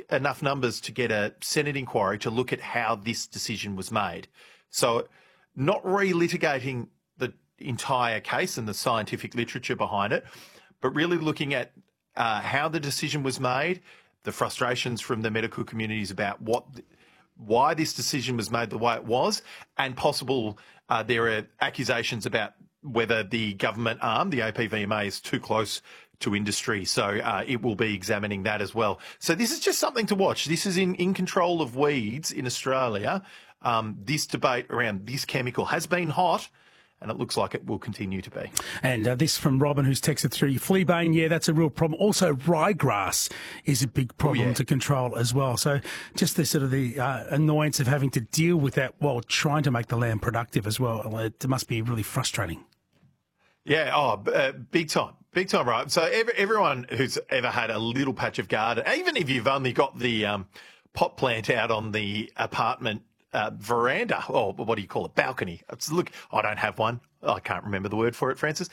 enough numbers to get a Senate inquiry to look at how this decision was made. So not relitigating the entire case and the scientific literature behind it, but really looking at how the decision was made, the frustrations from the medical communities about why this decision was made the way it was, and possible there are accusations about whether the government arm, the APVMA, is too close to industry. So it will be examining that as well. So this is just something to watch. This is in control of weeds in Australia. This debate around this chemical has been hot, and it looks like it will continue to be. And this from Robin, who's texted through, fleabane, yeah, that's a real problem. Also, ryegrass is a big problem to control as well. So just the sort of the annoyance of having to deal with that while trying to make the land productive as well. It must be really frustrating. Yeah, big time. Big time, right? So everyone who's ever had a little patch of garden, even if you've only got the pot plant out on the apartment veranda, or what do you call it, balcony. Look, I don't have one. I can't remember the word for it, Francis.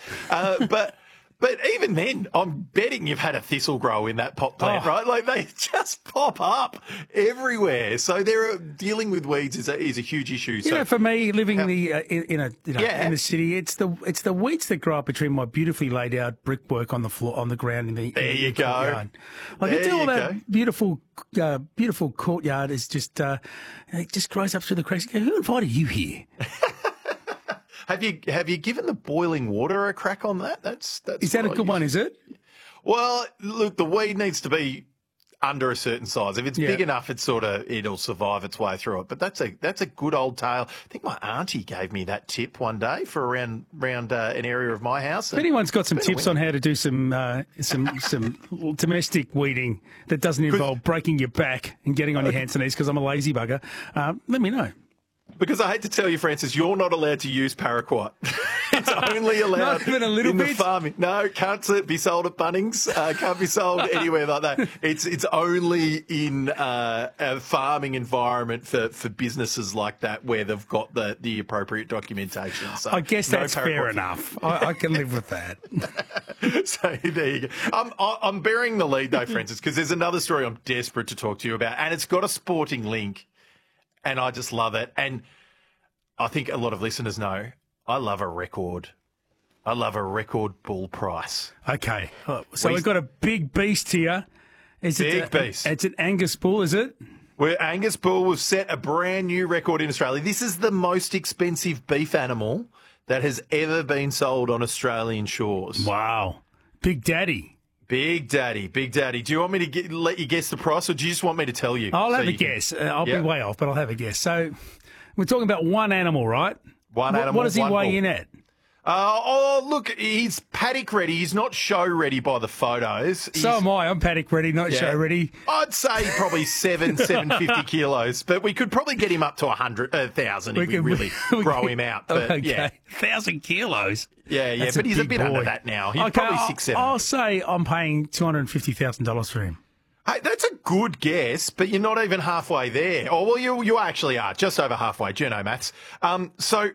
But even then, I'm betting you've had a thistle grow in that pot plant, right? Like they just pop up everywhere. So dealing with weeds is a huge issue. So, for me, living in the city, it's the weeds that grow up between my beautifully laid out brickwork on the floor, on the ground in the courtyard. Like all that beautiful courtyard is just it just grows up through the cracks. Who invited you here? Have you given the boiling water a crack on that? Is that a good one, is it? Well, look, the weed needs to be under a certain size. If it's big enough, it'll survive its way through it. But that's a good old tale. I think my auntie gave me that tip one day for around an area of my house. If anyone's got some tips on how to do some domestic weeding that doesn't involve breaking your back and getting on your hands and knees, because I'm a lazy bugger, let me know. Because I hate to tell you, Francis, you're not allowed to use paraquat. It's only allowed not even a little bit? The farming. No, can't be sold at Bunnings. Can't be sold anywhere like that. It's only in a farming environment for businesses like that where they've got the appropriate documentation. So I guess that's fair enough. I can live with that. So there you go. I'm burying the lead though, Francis, because there's another story I'm desperate to talk to you about, and it's got a sporting link. And I just love it. And I think a lot of listeners know I love a record. I love a record bull price. Okay. So we've got a big beast here. Big beast. It's an Angus bull, is it? Where Angus bull will set a brand new record in Australia. This is the most expensive beef animal that has ever been sold on Australian shores. Wow. Big Daddy. Big Daddy. Do you want me to let you guess the price, or do you just want me to tell you? I'll have a guess. I'll be way off, but I'll have a guess. So we're talking about one animal, right? One animal. What does he weigh in at? Look, he's paddock ready. He's not show ready by the photos. So am I. I'm paddock ready, not show ready. I'd say probably 750 kilos, but we could probably get him up to 1,000 if we really grow him out. But, okay, 1,000 kilos. Yeah, That's but he's a bit under that now. He's probably 6'7". I'll say I'm paying $250,000 for him. Hey, that's a good guess, but you're not even halfway there. Oh, well, you actually are, just over halfway. Journo maths. So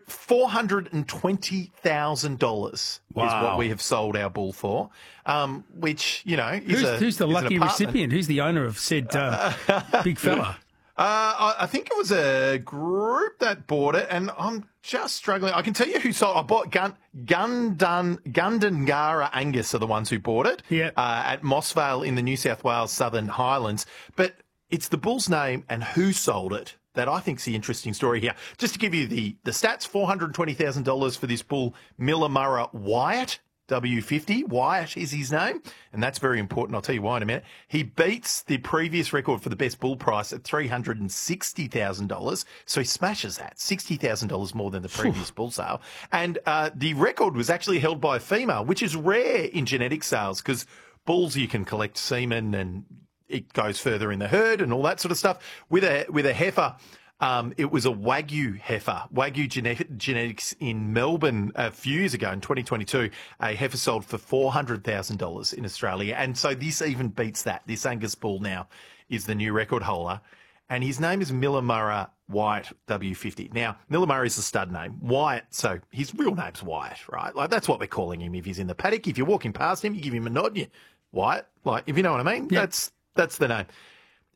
$420,000 is what we have sold our bull for, which, who's the lucky recipient? Who's the owner of said big fella? I think it was a group that bought it, and I'm just struggling. I can tell you who sold. I bought Gundungara Angus are the ones who bought it at Mossvale in the New South Wales Southern Highlands. But it's the bull's name and who sold it that I think is the interesting story here. Just to give you the stats, $420,000 for this bull, Millamurra Wyatt. W50, Wyatt is his name, and that's very important. I'll tell you why in a minute. He beats the previous record for the best bull price at $360,000, so he smashes that, $60,000 more than the previous bull sale. And the record was actually held by a female, which is rare in genetic sales because bulls you can collect semen and it goes further in the herd and all that sort of stuff. With a heifer, it was a Wagyu heifer, Wagyu Genetics in Melbourne a few years ago in 2022. A heifer sold for $400,000 in Australia. And so this even beats that. This Angus bull now is the new record holder. And his name is Millamurra Wyatt W50. Now, Millamurra is the stud name. Wyatt, so his real name's Wyatt, right? Like that's what we're calling him if he's in the paddock. If you're walking past him, you give him a nod, Wyatt, like if you know what I mean. Yep. That's the name.